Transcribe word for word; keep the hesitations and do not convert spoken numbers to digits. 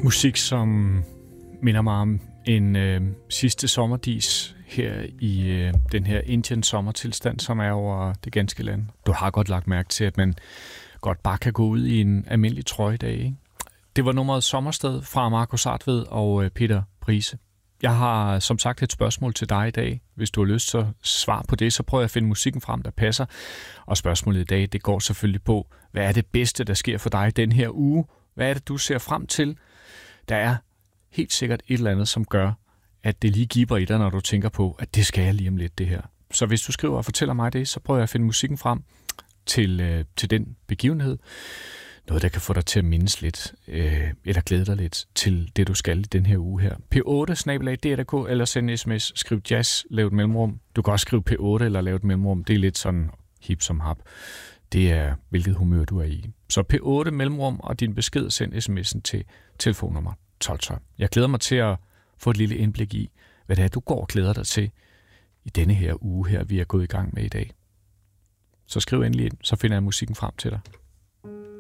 Musik, som minder mig om en øh, sidste sommerdis her i øh, den her Indian sommertilstand, som er over det ganske land. Du har godt lagt mærke til, at man godt bare kan gå ud i en almindelig trøje i dag, ikke? Det var nummeret Sommersted fra Markus Artved og øh, Peter Prise. Jeg har som sagt et spørgsmål til dig i dag. Hvis du har lyst til at svare på det, så prøver jeg at finde musikken frem, der passer. Og spørgsmålet i dag, det går selvfølgelig på, hvad er det bedste, der sker for dig den her uge? Hvad er det, du ser frem til? Der er helt sikkert et eller andet, som gør, at det lige giver i dig, når du tænker på, at det skal jeg lige om lidt, det her. Så hvis du skriver og fortæller mig det, så prøver jeg at finde musikken frem til, øh, til den begivenhed. Noget, der kan få dig til at mindes lidt, øh, eller glæde dig lidt til det, du skal i den her uge her. P otte snabel-a d r k eller send sms, skriv jazz, lav et mellemrum. Du kan også skrive P otte eller lave et mellemrum. Det er lidt sådan hip som hap. Det er, hvilket humør du er i. Så P otte mellemrum og din besked, send sms'en til telefonnummer tolv tolv. Jeg glæder mig til at få et lille indblik i, hvad det er, du går og glæder dig til i denne her uge her, vi er gået i gang med i dag. Så skriv endelig ind, så finder jeg musikken frem til dig.